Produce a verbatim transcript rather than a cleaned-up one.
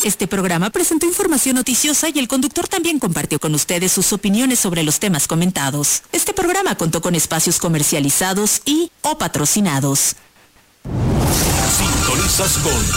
Este programa presentó información noticiosa y el conductor también compartió con ustedes sus opiniones sobre los temas comentados. Este programa contó con espacios comercializados y o patrocinados. Sintonizas con